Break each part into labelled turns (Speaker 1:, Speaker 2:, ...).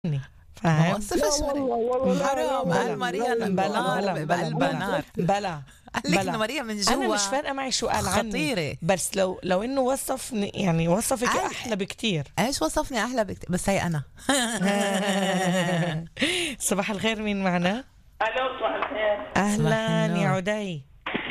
Speaker 1: فاهم؟
Speaker 2: وصفش حرام قال ماريا نار بقلب نار.
Speaker 1: بلا
Speaker 2: قال لك إنه ماريا من جوا
Speaker 1: انا مش فارقه معي شو قال عني،
Speaker 2: خطيرة.
Speaker 1: بس لو انه وصفني يعني وصفك احلى بكتير.
Speaker 2: ايش وصفني احلى بكتير، بس هي انا.
Speaker 1: صباح الخير، مين معنا؟
Speaker 3: الو صباح الخير.
Speaker 1: اهلا يا عدي.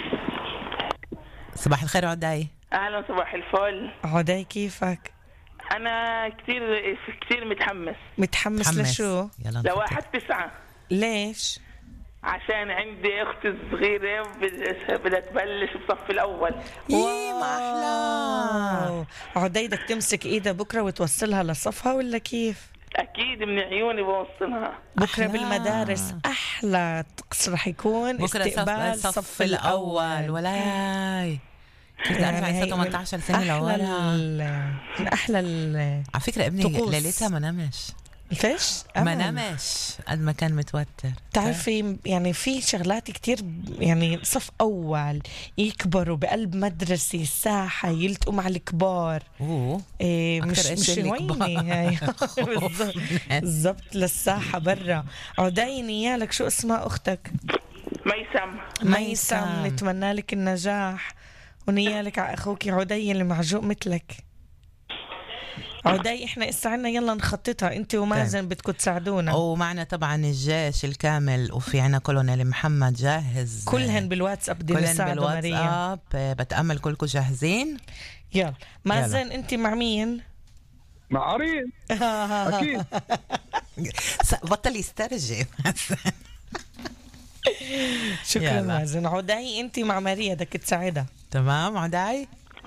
Speaker 2: صباح الخير عدي.
Speaker 3: اهلا صباح الفل.
Speaker 1: عدي كيفك؟
Speaker 3: انا كتير
Speaker 1: متحمس لشو؟
Speaker 3: ل1/9.
Speaker 1: ليش؟
Speaker 3: عشان عندي اختي صغيره بدها تبلش بالصف الاول.
Speaker 2: ايه ما احلى.
Speaker 1: عدي بدك تمسك ايدها بكره وتوصلها لصفها ولا كيف؟
Speaker 3: اكيد من عيوني بوصلها
Speaker 1: بكره بالمدارس. احلى طقس رح يكون
Speaker 2: بكره
Speaker 1: استقبال
Speaker 2: الصف الاول. ولا كيف تعرف عيسى 18 سنه لورا.
Speaker 1: من احلى
Speaker 2: على فكره ابني ليلتها ما نامش.
Speaker 1: ليش؟
Speaker 2: ما نامش قد ما كان متوتر.
Speaker 1: تعرفي يعني في شغلات كتير، يعني صف أول يكبروا بقلب مدرسة ساحة يلتقوا مع الكبار. مش هويني هاي. بالضبط للساحة برا. عدي نيالك شو اسمها أختك؟ ميسم. نتمنى لك النجاح ونيالك على أخوك عدي اللي معجوق مثلك. عدي احنا استعنا يلا نخططها انت ومازن بدكم تساعدونا.
Speaker 2: ومعنا طبعا الجيش الكامل وفي عنا كولونيل محمد جاهز.
Speaker 1: كلهن بالواتساب بدي نساعدوا ماريا.
Speaker 2: بتأمل كلكم جاهزين.
Speaker 1: يلا مازن انت مع مين؟
Speaker 4: مع عرين. اكيد.
Speaker 2: بطل يسترجي.
Speaker 1: شكرا مازن. عدي انت مع ماريا بدك تساعدها.
Speaker 2: تمام عدي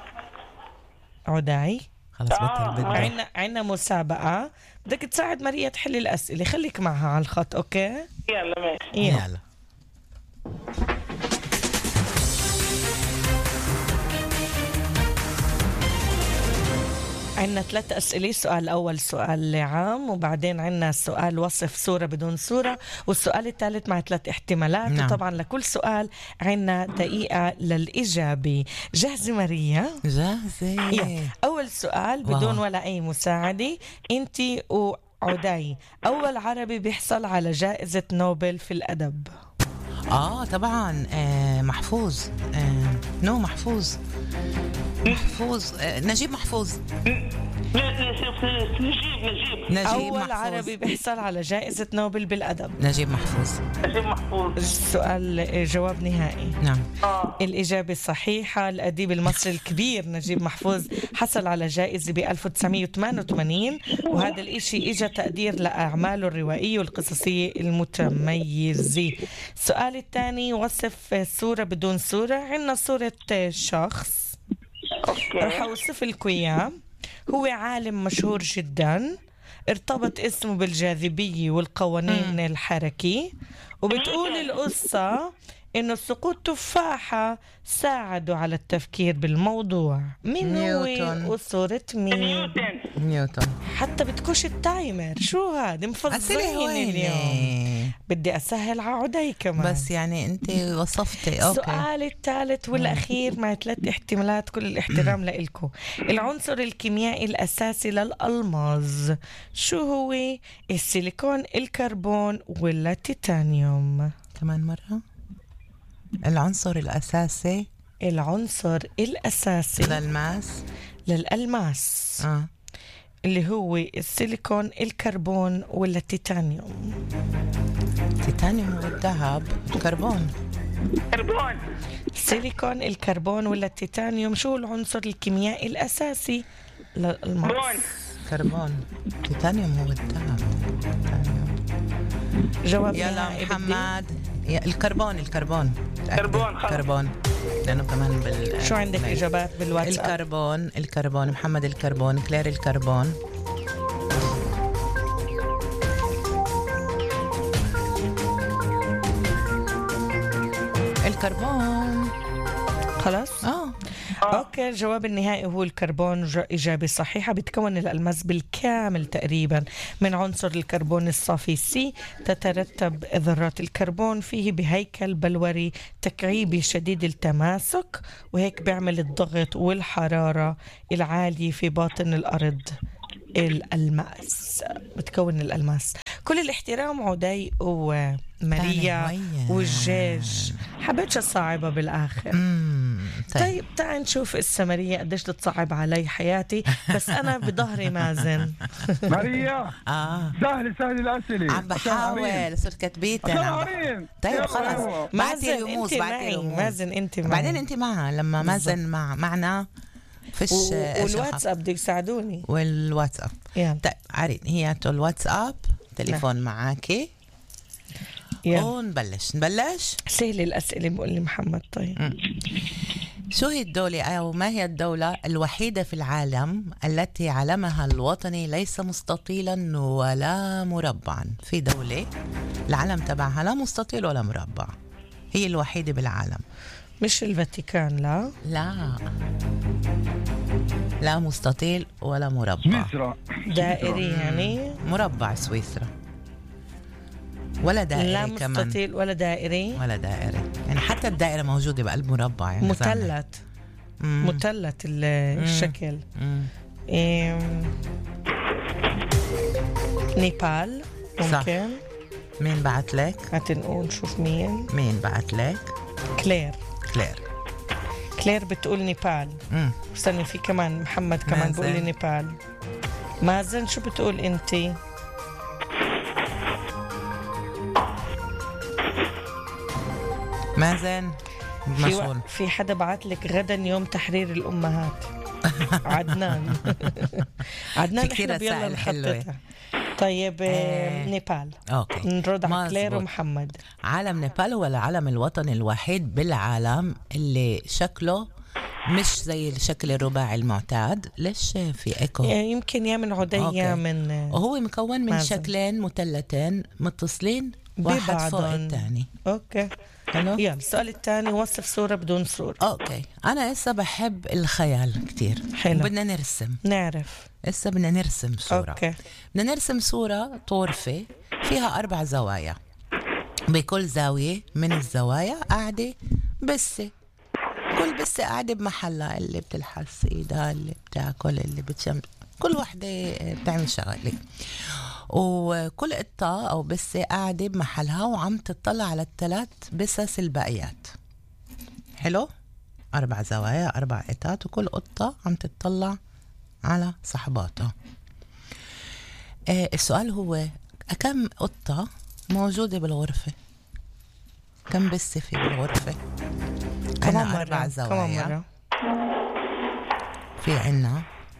Speaker 2: خلص بطل.
Speaker 1: عنا مسابقة بدك تساعد ماريا تحل الأسئلة. خليك معها على الخط. أوكي
Speaker 3: يلا ماشي.
Speaker 2: يلا
Speaker 1: عنا 3 أسئلة. السؤال الأول سؤال عام، وبعدين عنا سؤال وصف صورة بدون صورة، والسؤال الثالث مع 3 احتمالات.
Speaker 2: نعم.
Speaker 1: وطبعا لكل سؤال عنا دقيقة للإجابة. جاهزة ماريا؟
Speaker 2: جاهزة.
Speaker 1: أول سؤال بدون ولا أي مساعدة، أنتي وعدي، أول عربي بيحصل على جائزة نوبل في الأدب.
Speaker 2: طبعا محفوظ. محفوظ نجيب محفوظ.
Speaker 1: أول عربي بيحصل على جائزة نوبل بالأدب.
Speaker 2: نجيب محفوظ.
Speaker 1: السؤال جواب نهائي.
Speaker 2: نعم.
Speaker 1: الإجابة الصحيحة. الأديب المصري الكبير نجيب محفوظ حصل على جائزة ب1988، وهذا الإشي إجا تقدير لأعماله الروائية والقصصية المتميزة. السؤال الثاني وصف صورة بدون صورة. عنا صورة شخص رح أوصف لكم إياه. هو عالم مشهور جدا، ارتبط اسمه بالجاذبية والقوانين الحركية، وبتقول القصة إنه سقوط تفاحة ساعدوا على التفكير بالموضوع. من هو وصورة مين؟
Speaker 2: نيوتن.
Speaker 1: حتى بتكوش التايمر. شو هاد مفضلين اليوم. بدي أسهل على عدي كمان،
Speaker 2: بس يعني أنت وصفتي.
Speaker 1: السؤال الثالث والأخير مع 3 احتمالات، كل الاحترام لإلكم. العنصر الكيميائي الأساسي للألماظ شو هو؟ السيليكون، الكربون، ولا التيتانيوم؟
Speaker 2: كمان مرة. العنصر الأساسي للألماس
Speaker 1: اللي هو السيليكون، الكربون، ولا التيتانيوم؟
Speaker 2: التيتانيوم هو الذهب.
Speaker 3: كربون.
Speaker 1: السيليكون، الكربون، ولا التيتانيوم؟ شو العنصر الكيميائي الأساسي للألماس؟
Speaker 2: كربون. التيتانيوم هو الذهب.
Speaker 1: جواب
Speaker 2: يلا محمد. الكربون لأنه كمان
Speaker 1: شو عندك إجابات بالواتساب؟
Speaker 2: الكربون محمد. الكربون كلير. الكربون
Speaker 1: خلاص. اوكي، الجواب النهائي هو الكربون. اجابه صحيحه. بتكون الالماس بالكامل تقريبا من عنصر الكربون الصافي سي. تترتب ذرات الكربون فيه بهيكل بلوري تكعيبي شديد التماسك، وهيك بيعمل الضغط والحراره العاليه في باطن الارض الألماس، بتكون الألماس. كل الاحترام عدي وماريا والجيج، حبيتش الصعبة بالآخر. طيب تعال نشوف ماريا قديش تتصعب علي حياتي، بس أنا بظهري مازن.
Speaker 4: ماريا سهل الأسئلة،
Speaker 2: عم بحاول صرت كتبيتها. طيب خلاص بعتي رموز،
Speaker 1: مازن انت معي.
Speaker 2: بعدين انت معها لما مازن معنا فيش.
Speaker 1: والواتساب بده يساعدوني.
Speaker 2: والواتساب طيب عارين هي الواتساب تليفون معاكي ونبلش
Speaker 1: سهل الأسئلة بقول لي محمد. طيب
Speaker 2: شو هي الدولة أو ما هي الدولة الوحيدة في العالم التي علمها الوطني ليس مستطيلا ولا مربعا؟ في دولة العلم تبعها لا مستطيل ولا مربع، هي الوحيدة بالعالم.
Speaker 1: مش الفاتيكان؟
Speaker 2: لا مستطيل ولا مربع.
Speaker 4: سويسرا.
Speaker 1: دائري يعني؟
Speaker 2: مربع سويسرا ولا دائري
Speaker 1: لا
Speaker 2: كمان.
Speaker 1: لا مستطيل ولا دائري
Speaker 2: يعني حتى الدائرة موجودة بقلب مربع يعني
Speaker 1: مثلث الشكل. نيبال ممكن صح.
Speaker 2: مين بعت لك؟
Speaker 1: هتنقول نشوف مين
Speaker 2: بعت لك؟
Speaker 1: كلير بتقول نيبال. استني في كمان محمد كمان بقول لي نيبال. مازن شو بتقول انتي؟
Speaker 2: مازن مشغول.
Speaker 1: في حدا بعت لك غدا يوم تحرير الأمهات. عدنان احنا بيلا نحطتها. طيب نيبال.
Speaker 2: اوكي
Speaker 1: نرد على كلير ومحمد.
Speaker 2: علم نيبال هو العلم الوطني الوحيد بالعالم اللي شكله مش زي الشكل الرباعي المعتاد. ليش في ايكو؟
Speaker 1: يمكن يا من عدية من
Speaker 2: وهو مكون من شكلين مثلثين متصلين واحد فوق الثاني.
Speaker 1: اوكي حلو. يلا السؤال الثاني، وصف صورة بدون صورة.
Speaker 2: اوكي انا هسه بحب الخيال كتير.
Speaker 1: حلو.
Speaker 2: بدنا نرسم.
Speaker 1: نعرف
Speaker 2: هسه بدنا نرسم صورة.
Speaker 1: اوكي
Speaker 2: بدنا نرسم صورة طرفة فيها 4 زوايا، بكل زاوية من الزوايا قاعدة بسة، كل بسة قاعدة بمحلها، اللي بتلحس ايدها، اللي بتاكل، اللي بتشم، كل وحدة بتعمل شغلة. وكل قطة أو بسة قاعدة بمحلها وعم تطلع على ال3 بسس الباقيات. حلو. 4 زوايا 4 قطات، وكل قطة عم تطلع على صحباتها. السؤال هو كم قطة موجودة بالغرفة؟ كم بسة في بالغرفة؟
Speaker 1: عنا
Speaker 2: 4 زوايا. في عنا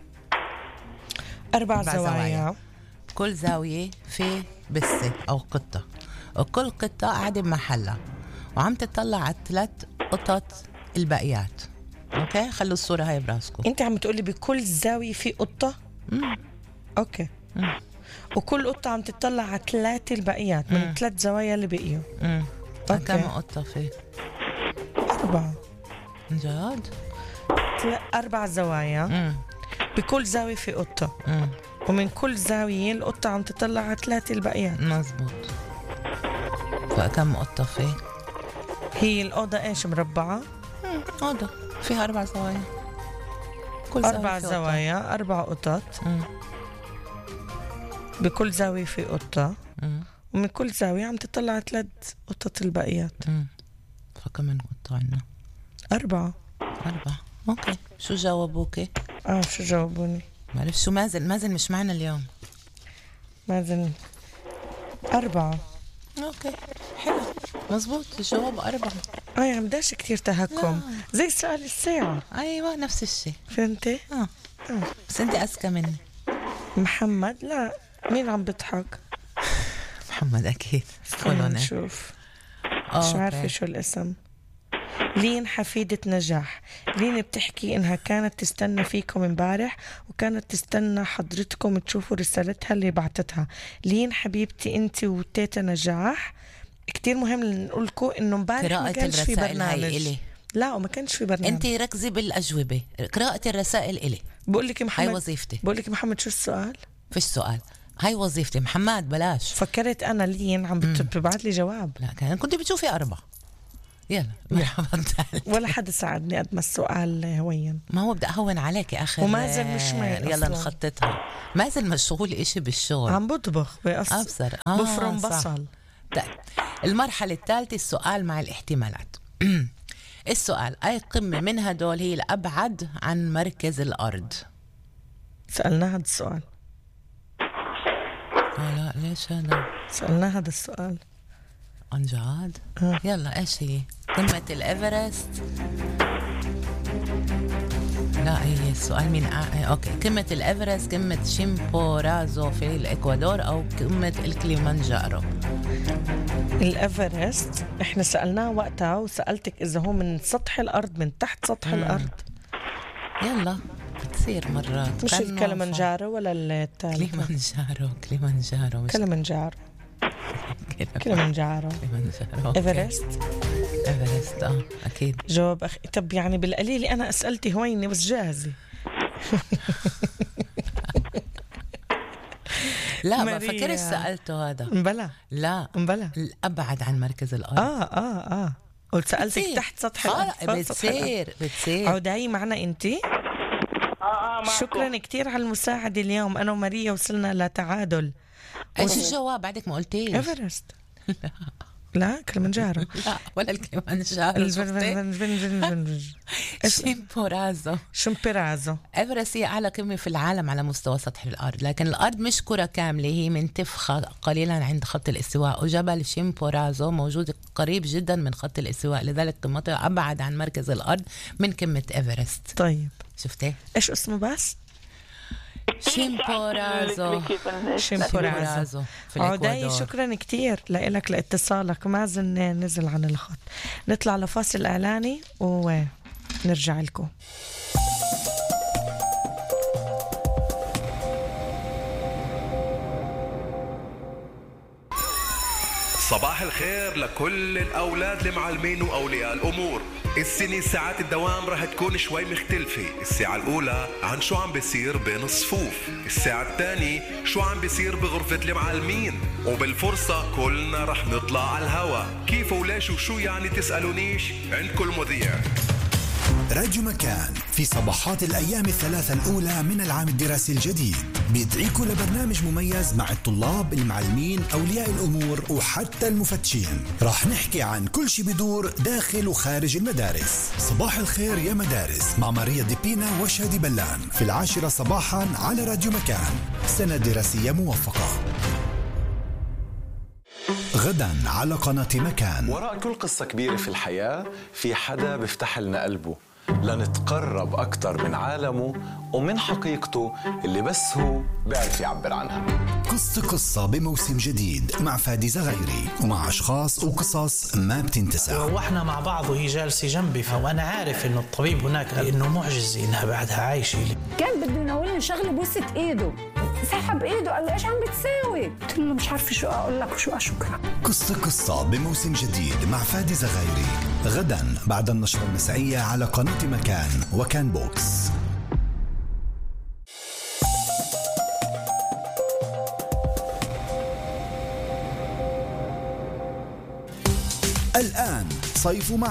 Speaker 1: 4 زوايا.
Speaker 2: كل زاوية في بسة أو قطة، وكل قطة قاعدة بمحلها وعم تطلع على ال3 قطط الباقيات. أوكي خلوا الصورة هاي براسكم.
Speaker 1: أنت عم تقولي بكل زاوية في قطة؟ أوكي. وكل قطة عم تطلع على 3 الباقيات من 3 زوايا اللي بقيوا.
Speaker 2: كم قطة في؟
Speaker 1: 4.
Speaker 2: جد؟
Speaker 1: 4 زوايا. بكل زاوية في قطة. ومن كل زاوية القطة عم تطلع على 3 الباقيات.
Speaker 2: مزبوط. فكم قطة في؟
Speaker 1: هي الأوضة إيش مربعة؟
Speaker 2: أوضة فيها 4 زوايا، كل
Speaker 1: 4 زوايا 4 قطط. بكل زاوية في قطة. ومن كل زاوية عم تطلع على 3 قطط الباقيات.
Speaker 2: فكم من قطة عنا؟
Speaker 1: 4.
Speaker 2: أوكي. شو جاوبوكي؟
Speaker 1: شو جاوبوني؟
Speaker 2: معرف شو. مازن مش معنا اليوم.
Speaker 1: مازن 4.
Speaker 2: اوكي حلو مزبوط الجواب 4.
Speaker 1: عم داش كتير تهكم. زي سؤال الساعة.
Speaker 2: ايوه نفس الشيء.
Speaker 1: فهمتي؟
Speaker 2: بس انت اذكى مني.
Speaker 1: محمد لا، مين عم بيضحك؟
Speaker 2: محمد اكيد.
Speaker 1: خلونا نشوف. مش عارفة شو الاسم. لين حفيدة نجاح. لين بتحكي إنها كانت تستنى فيكم امبارح وكانت تستنى حضرتكم تشوفوا رسالتها اللي بعتتها. لين حبيبتي أنت وتيتا نجاح، كتير مهم نقولكم إنه امبارح ما كانش في برنامج. لا وما كانش في برنامج.
Speaker 2: أنت ركزي بالأجوبة. قراءة الرسائل إلي.
Speaker 1: بقول لك محمد،
Speaker 2: هاي وظيفتي.
Speaker 1: بقول لك محمد شو السؤال؟
Speaker 2: فيش سؤال، هاي وظيفتي محمد. بلاش.
Speaker 1: فكرت أنا لين عم بتبعت لي جواب.
Speaker 2: لا كنت بتشوفي 4. يلا مرحبا.
Speaker 1: ولا حدا ساعدني قد ما السؤال هوين.
Speaker 2: ما هو بدي أهون عليك آخر.
Speaker 1: ومازن مش معي.
Speaker 2: يلا نخططها. مازن مشغول إشي بالشغل.
Speaker 1: عم بطبخ
Speaker 2: أبصر.
Speaker 1: بفرم بصل.
Speaker 2: طيب المرحلة الثالثة السؤال مع الاحتمالات. السؤال: أي قمة من هدول هي الأبعد عن مركز الأرض؟
Speaker 1: سألنا هذا السؤال.
Speaker 2: لا ليش هذا؟
Speaker 1: سألنا هذا السؤال
Speaker 2: عن جد؟ يلا ايش هي؟ قمة الإيفرست؟ لا هي السؤال مين اوكي، قمة الإيفرست، قمة شيمبورازو في الإكوادور، أو قمة الكليمانجارو؟
Speaker 1: الإيفرست احنا سألناه وقتها، وسألتك إذا هو من سطح الأرض من تحت سطح الأرض.
Speaker 2: يلا بتصير مرات.
Speaker 1: مش الكليمانجارو ولا الثالث؟
Speaker 2: كليمانجارو
Speaker 1: إيفرست
Speaker 2: أكيد
Speaker 1: جواب طب يعني بالقليل أنا أسألتي هويني بس جاهزة.
Speaker 2: لا ما فكرش سألته هذا.
Speaker 1: مبلا
Speaker 2: لا
Speaker 1: مبلا
Speaker 2: الأبعد عن مركز الأرض.
Speaker 1: قلت سألتك تحت سطح الأرض.
Speaker 2: بتصير
Speaker 1: عوداي معنا أنتي. شكرا كتير على المساعدة اليوم. أنا وماريا وصلنا لتعادل.
Speaker 2: ايش الجواب بعدك ما قلتيش؟
Speaker 1: إيفرست. لا كليمانجارو.
Speaker 2: لا ولا الكليمانجارو.
Speaker 1: شيمبورازو.
Speaker 2: إيفرست هي أعلى قمة في العالم على مستوى سطح الأرض، لكن الأرض مش كرة كاملة، هي منتفخة قليلا عند خط الاستواء، وجبل شيمبورازو موجود قريب جدا من خط الاستواء، لذلك قمته أبعد عن مركز الأرض من قمة إيفرست.
Speaker 1: طيب
Speaker 2: شفتي
Speaker 1: إيش اسمه بس؟
Speaker 2: شيمبورازو.
Speaker 1: عوداي شكرا كتير لك لاتصالك. مازن نزل عن الخط. نطلع لفاصل إعلاني ونرجع لكم.
Speaker 5: صباح الخير لكل الأولاد المعلمين وأولياء الأمور. السنة ساعات الدوام رح تكون شوي مختلفة. الساعة الأولى عن شو عم بيصير بين الصفوف، الساعة الثانية شو عم بيصير بغرفة المعلمين، وبالفرصة كلنا رح نطلع على الهوا. كيف وليش وشو يعني تسألونيش، عندكم المذيع.
Speaker 6: راديو مكان في صباحات الأيام الثلاثة الأولى من العام الدراسي الجديد بيدعيكم لبرنامج مميز مع الطلاب، المعلمين، أولياء الأمور وحتى المفتشين. راح نحكي عن كل شي بدور داخل وخارج المدارس. صباح الخير يا مدارس مع ماريا ديبينا وشادي بلان في 10 صباحا على راديو مكان. سنة دراسية موفقة. غدا على قناة مكان.
Speaker 7: وراء كل قصة كبيرة في الحياة في حدا بيفتح لنا قلبه لنتقرب أكتر من عالمه ومن حقيقته اللي بس هو بيعرف يعبر عنها.
Speaker 6: قصة بموسم جديد مع فادي زغيري ومع أشخاص وقصص ما بتنتسى.
Speaker 8: وإحنا مع بعض وهي جالسة جنبي، فأنا عارف إنه الطبيب هناك إنه معجزة إنها بعدها عايشة.
Speaker 9: كان بده يناولني شغلة بوسة إيده، سحب إيده قال لي إيش عم بتساوي؟ قلت له مش عارفة شو أقول لك وشو أشكرك.
Speaker 6: قصة بموسم جديد مع فادي زغيري غدا بعد النشرة المسائية على قناة مكان وكان بوكس. الآن صيف مع